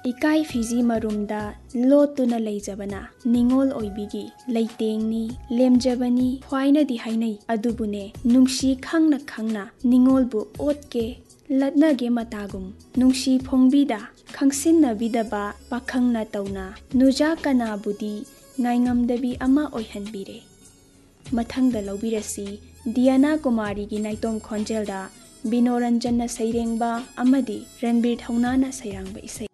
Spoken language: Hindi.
इकाई फिजी मरुमदा लोतुना लेजबना निंगोल ओइबिगी लेतेंगनी लेमजबनी ख्वाइनदी हाइनै अदुबुने नुंसी खंगना खंगना निंगोलबु ओतके लदनगे मतागुम नुंसी फोंगबिदा खंगसिन्नबिदबा पाखंगना तौना नुजा कनाबुदी ngaingamdabi ama oihanbire mathangda lobirasi Diana Kumari gi naitom khonjelda Binoranjan na sairengba amadi Ranbir Thaunana sairangba isai